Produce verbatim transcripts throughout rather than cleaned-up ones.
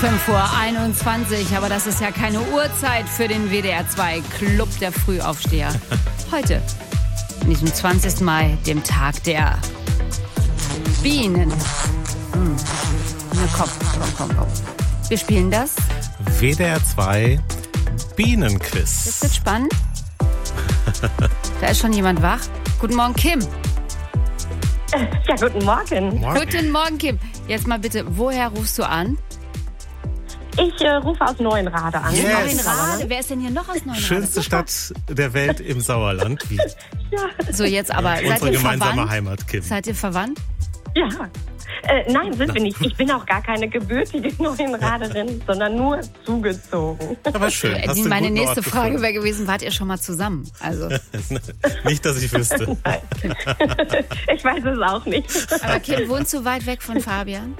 fünf Uhr einundzwanzig, aber das ist ja keine Uhrzeit für den W D R zwei Club der Frühaufsteher. Heute, an diesem zwanzigsten Mai, dem Tag der Bienen. Hm. Na komm, komm, komm, komm. Wir spielen das W D R zwei Bienenquiz. Das wird spannend. Da ist schon jemand wach. Guten Morgen, Kim. Ja, guten Morgen. Morgen. Guten Morgen, Kim. Jetzt mal bitte, woher rufst du an? Ich äh, rufe aus Neuenrade an. Yes. Neuenrade. Wer ist denn hier noch aus Neuenrade? Schönste Stadt der Welt im Sauerland. Wie Ja. So, jetzt aber, seid unsere ihr gemeinsame verwandt? Heimat, Kim. Seid ihr verwandt? Ja. Äh, nein, sind wir nicht. Ich bin auch gar keine gebürtige Neuenraderin, sondern nur zugezogen. Aber schön. Hast Die, du meine einen guten nächste Ort Frage gefunden. wäre gewesen, wart ihr schon mal zusammen? Also, Nicht, dass ich wüsste. Nein. Ich weiß es auch nicht. aber Kim, wohnst du weit weg von Fabian?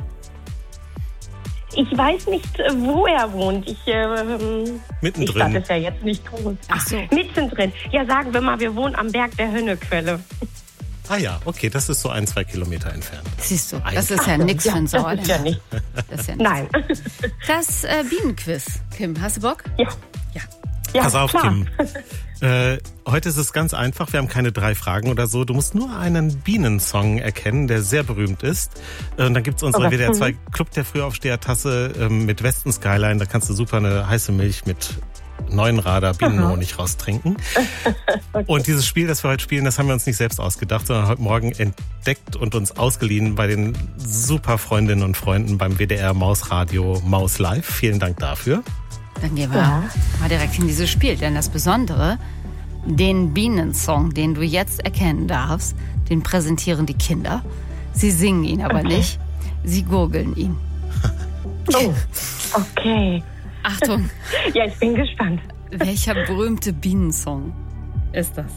Ich weiß nicht, wo er wohnt. Ich, ähm, die Mittendrin. Stadt ist ja jetzt nicht groß. Ach so. Mittendrin. Ja, sagen wir mal, wir wohnen am Berg der Hönnequelle. Ah ja, okay, das ist so ein, zwei Kilometer entfernt. Siehst du, das ist ja nichts für ein Das ist Sauerland. ja nicht. Das ist ja nix. Nein. Das äh, Bienenquiz. Kim, hast du Bock? Ja. Ja. Ja, Pass auf, klar. Kim. Äh, heute ist es ganz einfach. Wir haben keine drei Fragen oder so. Du musst nur einen Bienensong erkennen, der sehr berühmt ist. Äh, Und dann gibt's unsere Okay. W D R zwei Club der Frühaufsteher-Tasse ähm, mit Westen Skyline. Da kannst du super eine heiße Milch mit Neuenrader Bienenhonig raustrinken. Okay. Und dieses Spiel, das wir heute spielen, das haben wir uns nicht selbst ausgedacht, sondern heute Morgen entdeckt und uns ausgeliehen bei den super Freundinnen und Freunden beim W D R Mausradio Maus Live. Vielen Dank dafür. Dann gehen wir Ja. mal direkt in dieses Spiel. Denn das Besondere, den Bienensong, den du jetzt erkennen darfst, den präsentieren die Kinder. Sie singen ihn aber Okay. nicht. Sie gurgeln ihn. Oh, okay. Achtung, Ja, ich bin gespannt. welcher berühmte Bienensong ist das?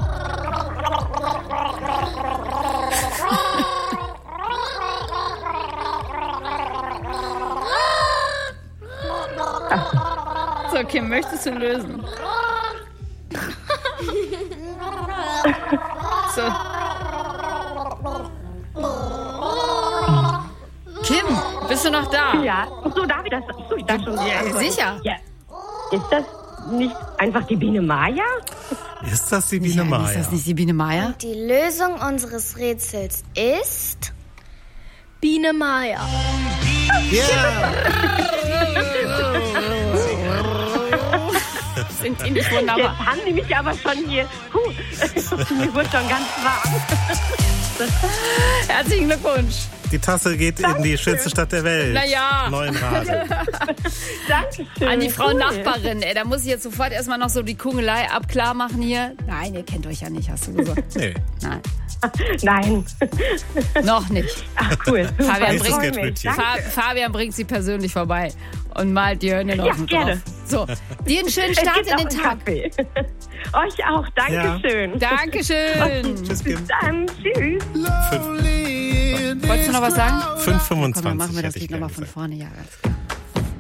So, Kim, möchtest du lösen? So. Kim, bist du noch da? Ja. So, darf ich das? So, ich darf schon. Ja, sicher. Ja. Ist das nicht einfach die Biene Maya? Ist das die Biene Ja, Maya? ist das nicht die Biene Maya? Die Lösung unseres Rätsels ist Biene Maya. Ja! Sind die nicht wunderbar? Jetzt haben die mich aber schon hier. Puh, mir wird schon ganz warm. Herzlichen Glückwunsch. Die Tasse geht in die schönste Stadt der Welt. Na ja. Neuenrade. Dankeschön. An die Frau Cool. Nachbarin, ey, da muss ich jetzt sofort erstmal noch so die Kungelei abklar machen hier. Nein, ihr kennt euch ja nicht, hast du gesagt. Nee. Nein, Nein. noch nicht. Ach, cool. Super, Fabian ich bringt- freu Nächstes mich. Sketchbrötchen. Danke. Fa Fabian bringt sie persönlich vorbei und malt die Hörner Ja, noch gerne. drauf. So, dir einen schönen Es Start gibt in auch den einen Tag. Kaffee. Euch auch. Dankeschön. Dankeschön. Tschüss, Bis Kim. dann. Tschüss. Wolltest du noch was sagen? fünf Komm, dann fünfundzwanzig machen wir das hätte ich Lied nochmal gern von gesagt. vorne. Ja, ganz klar.